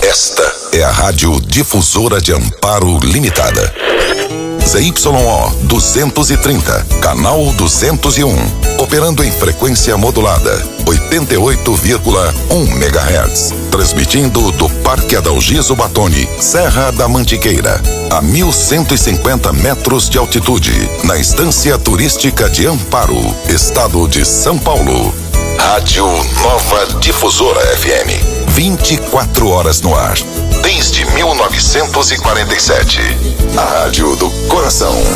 Esta é a Rádio Difusora de Amparo Limitada. ZYO 230, canal 201, operando em frequência modulada, 88,1 MHz, transmitindo do Parque Adalgiso Batoni, Serra da Mantiqueira, a 1.150 metros de altitude, na Estância Turística de Amparo, Estado de São Paulo. Rádio Nova Difusora FM, 24 horas no ar, desde 1947. A rádio do coração.